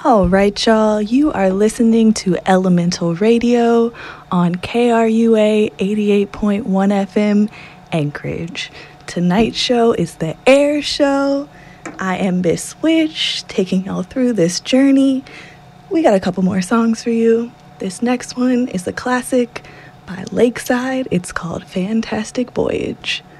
All right, y'all, you are listening to Elemental Radio on KRUA 88.1 FM Anchorage. Tonight's show is the Air Show. I am Miss Witch, taking y'all through this journey. We got a couple more songs for you. This next one is a classic by Lakeside. It's called Fantastic Voyage.